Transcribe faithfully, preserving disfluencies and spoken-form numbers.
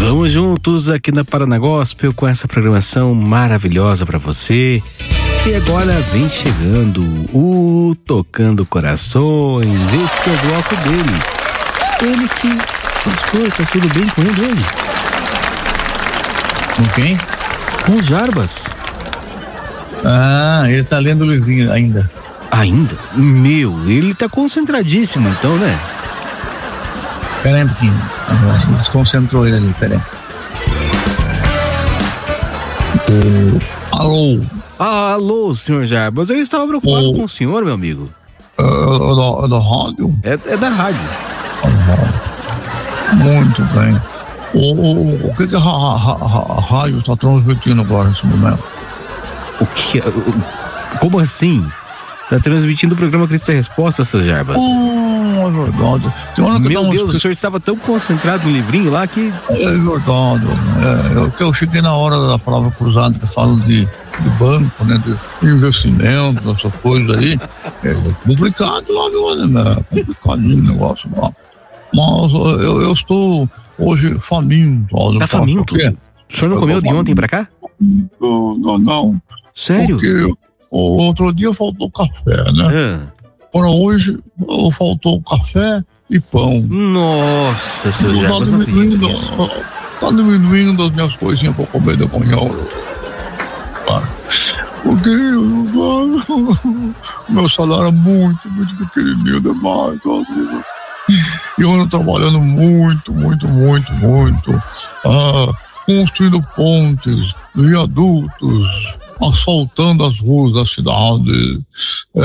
Vamos juntos aqui na Paraná Gospel com essa programação maravilhosa para você. E agora vem chegando o Tocando Corações. Esse que é o bloco dele. Ele que... Pastor, tá tudo bem com ele hoje? Com quem? Com os Jarbas. Ah, ele tá lendo o livrinho ainda. Ainda? Meu, ele tá concentradíssimo então, né? Pera aí um pouquinho. Se desconcentrou ele ali, pera aí. Uh, alô? Ah, alô, senhor Jarbas. Eu estava preocupado oh. com o senhor, meu amigo. É uh, da rádio? É, é da rádio. Muito bem. O, o, o que, que a, a, a, a rádio está transmitindo agora nesse momento? O que? Como assim? Tá transmitindo o programa Cristo é Resposta, seu Jarbas. Oh, é verdade. Meu Deus, uns... o senhor estava tão concentrado no livrinho lá que... É verdade. É, eu, eu cheguei na hora da palavra cruzada que fala de, de banco, né, de investimento, essas coisas aí. É complicado lá, né? É complicadinho o negócio lá. Mas eu, eu estou hoje faminto. Tá faminto? O senhor não comeu de ontem pra cá? Não, não, não. Sério? Porque o outro dia faltou café, né? Ah. Para hoje faltou café e pão. Nossa, seu Jarbas, não acredito nisso. Tá diminuindo as minhas coisinhas pra comer de manhã. Porque meu salário é muito, muito pequenininho demais. E eu ando trabalhando muito, muito, muito, muito. Ah, construindo pontes, viadutos, asfaltando as ruas da cidade.